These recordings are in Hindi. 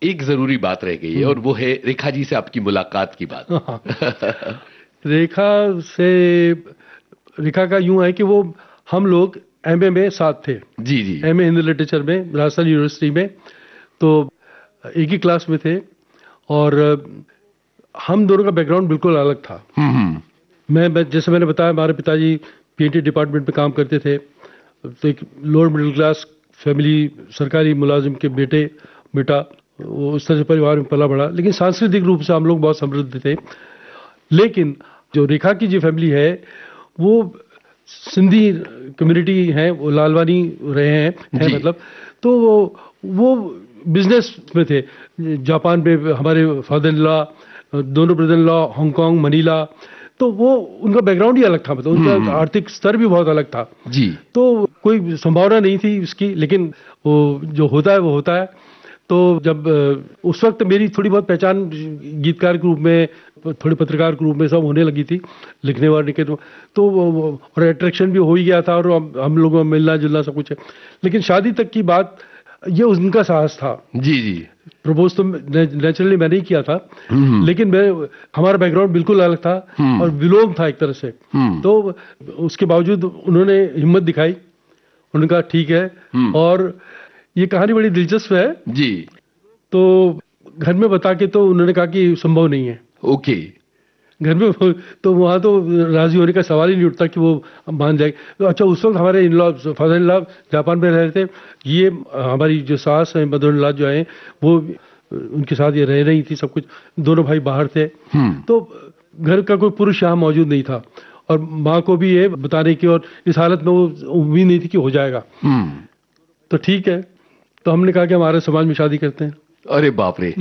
एक जरूरी बात रह गई है और वो है रेखा जी से आपकी मुलाकात की बात। रेखा से, रेखा का यूं है कि वो, हम लोग एमए में साथ थे। जी जी। एमए हिंदी लिटरेचर में राजस्थान यूनिवर्सिटी में, तो एक ही क्लास में थे। और हम दोनों का बैकग्राउंड बिल्कुल अलग था। जैसे मैंने बताया, हमारे पिताजी पीएनटी डिपार्टमेंट में काम करते थे, तो एक लोअर मिडिल क्लास फैमिली, सरकारी मुलाजिम के बेटा, वो उस तरह से परिवार में पला बड़ा, लेकिन सांस्कृतिक रूप से हम लोग बहुत समृद्ध थे। लेकिन जो रेखा की जो फैमिली है, वो सिंधी कम्युनिटी है, वो लालवानी रहे हैं मतलब, तो वो बिजनेस में थे। जापान में हमारे फादर इन लॉ, दोनों brother in law Hong Kong, Manila, तो वो उनका बैकग्राउंड ही अलग था, मतलब उनका आर्थिक स्तर भी बहुत अलग था जी। तो कोई संभावना नहीं थी उसकी, लेकिन वो जो होता है वो होता है। तो जब उस वक्त मेरी थोड़ी बहुत पहचान गीतकार के रूप में, थोड़ी पत्रकार के रूप में सब होने लगी थी, लिखने वाले के, तो और अट्रैक्शन भी हो ही गया था, और हम लोगों में मिलना जुलना सब कुछ है। लेकिन शादी तक की बात, ये उनका साहस था। जी जी। प्रपोज तो नेचुरली मैंने ही किया था, लेकिन हमारा बैकग्राउंड बिल्कुल अलग था और विलोम था एक तरह से। तो उसके बावजूद उन्होंने हिम्मत दिखाई, उन्होंने कहा ठीक है। और ये कहानी बड़ी दिलचस्प है जी। तो घर में बता के तो उन्होंने कहा कि संभव नहीं है। ओके। घर में तो वहाँ तो राजी होने का सवाल ही नहीं उठता कि वो मान जाए। तो अच्छा, उस वक्त हमारे in law, father in law Japan में रह रहे थे, ये हमारी जो सास है, मदर इन लॉ जो है, वो उनके साथ ये रह रही थी, सब कुछ, दोनों भाई बाहर थे। तो घर का कोई पुरुष यहाँ मौजूद नहीं था, और माँ को भी ये बताने की, और इस हालत में वो उम्मीद नहीं थी कि हो जाएगा। तो ठीक है, तो हमने कहा कि हमारे समाज में शादी करते हैं। अरे बाप रे।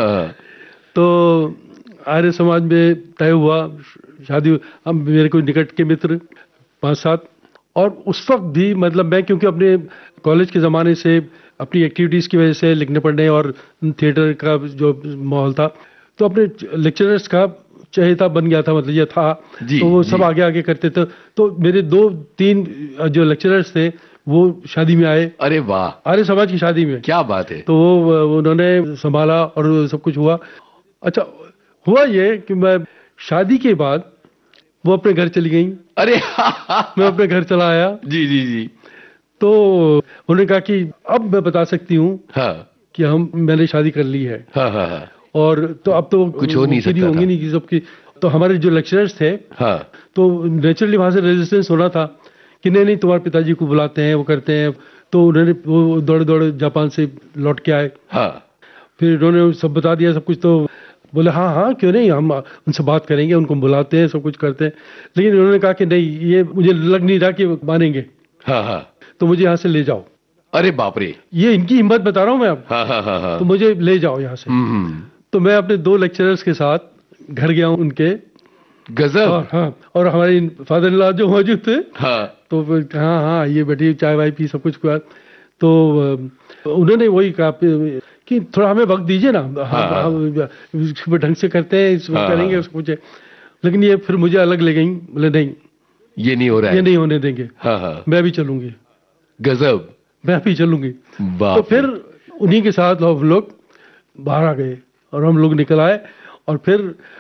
तो आर्य समाज में तय हुआ शादी। अब मेरे कोई निकट के मित्र 5-7, और उस वक्त भी मतलब मैं, क्योंकि अपने कॉलेज के ज़माने से अपनी एक्टिविटीज़ की वजह से, लिखने पढ़ने और थिएटर का जो माहौल था, तो अपने लेक्चरर्स का चहेता बन गया था, मतलब ये था। तो वो सब आगे आगे करते थे, तो मेरे 2-3 जो लेक्चरर्स थे वो शादी में आए। अरे वाह, आर्य समाज की शादी में, क्या बात है। तो वो उन्होंने संभाला और सब कुछ हुआ। अच्छा, हुआ ये कि मैं शादी के बाद वो अपने घर चली गई। अरे मैं अपने घर चला आया। जी जी जी। तो उन्होंने कहा कि अब मैं बता सकती हूँ कि मैंने शादी कर ली है। और तो अब तो कुछ हो नहीं सकता, होंगी नहीं सबकी। तो हमारे जो लेक्चरर्स थे, तो नेचुरली वहां से रेजिस्टेंस होना था कि नहीं तुम्हारे पिताजी को बुलाते हैं, वो करते हैं। तो उन्होंने वो दौड़े दौड़े जापान से लौट के आए। फिर उन्होंने सब बता दिया सब कुछ। तो बोले हाँ क्यों नहीं, हम उनसे बात करेंगे, उनको बुलाते हैं, सब कुछ करते हैं। लेकिन उन्होंने कहा कि नहीं, ये मुझे लग नहीं रहा कि मानेंगे। तो मुझे यहाँ से ले जाओ। अरे बाप रे, ये इनकी हिम्मत बता रहा हूँ मैं अब। तो मुझे ले जाओ यहाँ से। तो मैं अपने 2 लेक्चरर्स के साथ घर गया हूँ उनके। गजब। और हमारे फादर इन लॉ जो मौजूद थे, तो हाँ ये बैठी, चाय वाय पी, सब कुछ हुआ। तो उन्होंने वही कहा कि थोड़ा हमें वक्त दीजिए ना, हम ढंग से करते हैं, करेंगे उसको कुछ। लेकिन ये फिर मुझे अलग ले गई, बोले नहीं ये नहीं हो रहा है, ये नहीं होने देंगे। मैं भी चलूंगी। गजब, मैं भी चलूंगी। तो फिर उन्हीं के साथ हम लोग बाहर आ गए और हम लोग निकल आए। और फिर